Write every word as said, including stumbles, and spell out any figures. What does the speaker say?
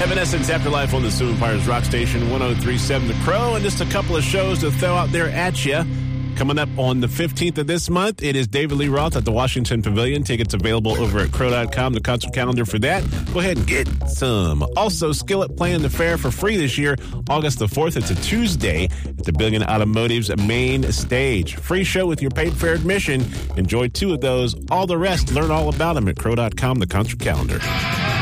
Evanescence Afterlife on the Sioux Empires Rock Station, one oh three point seven The Crow, and just a couple of shows to throw out there at you. Coming up on the fifteenth of this month, it is David Lee Roth at the Washington Pavilion. Tickets available over at crow dot com, the concert calendar for that. Go ahead and get some. Also, Skillet playing the fair for free this year, August the fourth. It's a Tuesday at the Billion Automotive's main stage. Free show with your paid fair admission. Enjoy two of those. All the rest, learn all about them at crow dot com, the concert calendar.